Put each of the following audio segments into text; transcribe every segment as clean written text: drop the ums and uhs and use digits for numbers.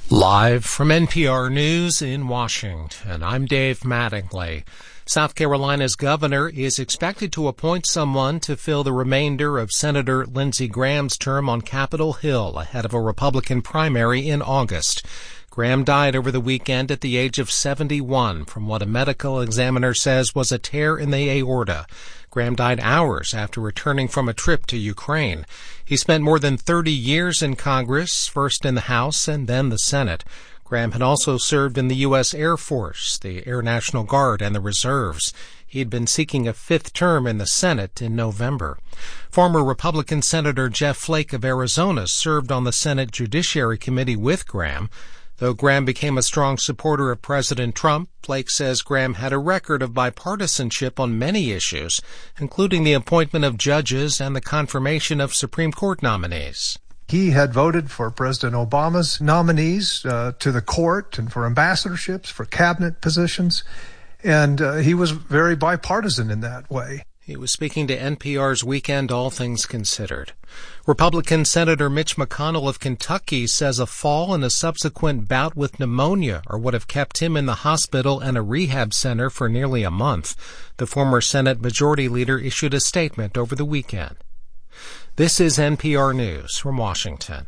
Live from NPR News in Washington, I'm Dave Mattingly. South Carolina's governor is expected to appoint someone to fill the remainder of Senator Lindsey Graham's term on Capitol Hill ahead of a Republican primary in August. Graham died over the weekend at the age of 71 from what a medical examiner says was a tear in the aorta. Graham died hours after returning from a trip to Ukraine. He spent more than 30 years in Congress, first in the House and then the Senate. Graham had also served in the U.S. Air Force, the Air National Guard, and the Reserves. He'd been seeking a fifth term in the Senate in November. Former Republican Senator Jeff Flake of Arizona served on the Senate Judiciary Committee with Graham. Though Graham became a strong supporter of President Trump, Flake says Graham had a record of bipartisanship on many issues, including the appointment of judges and the confirmation of Supreme Court nominees. He had voted for President Obama's nominees to the court and for ambassadorships, for cabinet positions, and he was very bipartisan in that way. He was speaking to NPR's Weekend All Things Considered. Republican Senator Mitch McConnell of Kentucky says a fall and a subsequent bout with pneumonia are what have kept him in the hospital and a rehab center for nearly a month. The former Senate Majority Leader issued a statement over the weekend. This is NPR News from Washington.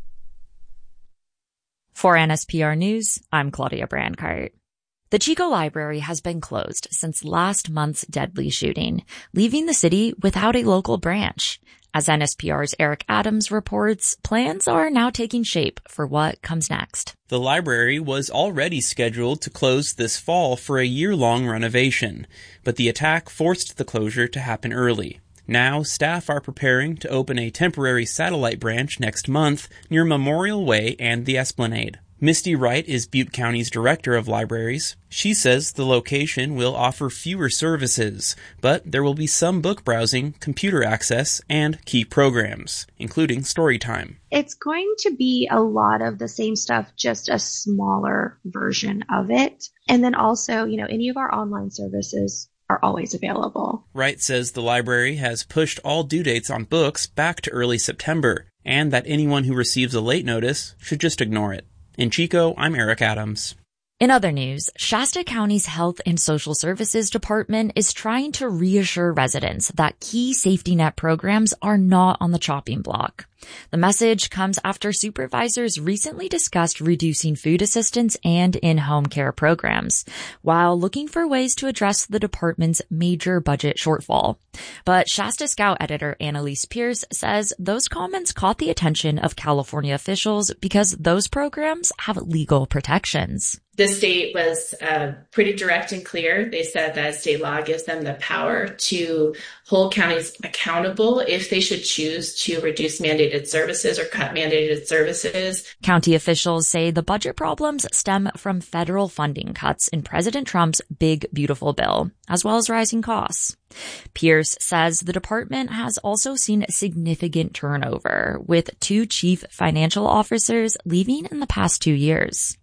For NSPR News, I'm Claudia Brancart. The Chico Library has been closed since last month's deadly shooting, leaving the city without a local branch. As NSPR's Eric Adams reports, plans are now taking shape for what comes next. The library was already scheduled to close this fall for a year-long renovation, but the attack forced the closure to happen early. Now, staff are preparing to open a temporary satellite branch next month near Memorial Way and the Esplanade. Misty Wright is Butte County's director of libraries. She says the location will offer fewer services, but there will be some book browsing, computer access, and key programs, including story time. It's going to be a lot of the same stuff, just a smaller version of it. And then also, any of our online services are always available. Wright says the library has pushed all due dates on books back to early September, and that anyone who receives a late notice should just ignore it. In Chico, I'm Eric Adams. In other news, Shasta County's Health and Social Services Department is trying to reassure residents that key safety net programs are not on the chopping block. The message comes after supervisors recently discussed reducing food assistance and in-home care programs, while looking for ways to address the department's major budget shortfall. But Shasta Scout editor Annalise Pierce says those comments caught the attention of California officials because those programs have legal protections. The state was pretty direct and clear. They said that state law gives them the power to hold counties accountable if they should choose to reduce mandated services or cut mandated services. County officials say the budget problems stem from federal funding cuts in President Trump's Big Beautiful Bill, as well as rising costs. Pierce says the department has also seen significant turnover, with 2 chief financial officers leaving in the past 2 years.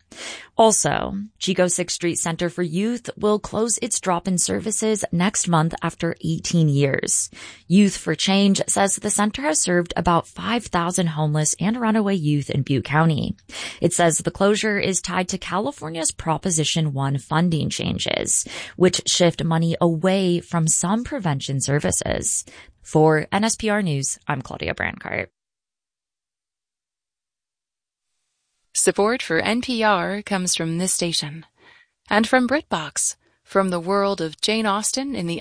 Also, Chico 6th Street Center for Youth will close its drop-in services next month after 18 years. Youth for Change says the center has served about 5,000 homeless and runaway youth in Butte County. It says the closure is tied to California's Proposition 1 funding changes, which shift money away from some prevention services. For NSPR News, I'm Claudia Brancart. Support for NPR comes from this station and from BritBox. From the world of Jane Austen in the